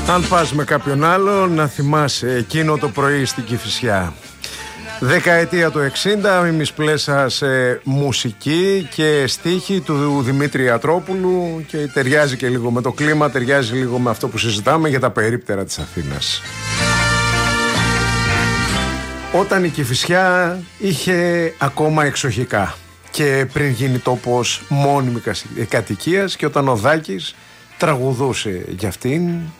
Αν πας με κάποιον άλλο να θυμάσαι εκείνο το πρωί στην Κηφισιά. Δεκαετία του 60, Μίμης Πλέσσα σε μουσική και στίχη του Δημήτρη Ιατρόπουλου, και ταιριάζει και λίγο με το κλίμα, ταιριάζει λίγο με αυτό που συζητάμε για τα περίπτερα της Αθήνας. Όταν η Κηφισιά είχε ακόμα εξοχικά και πριν γίνει τόπος μόνιμη κατοικίας, και όταν ο Δάκης τραγουδούσε για αυτήν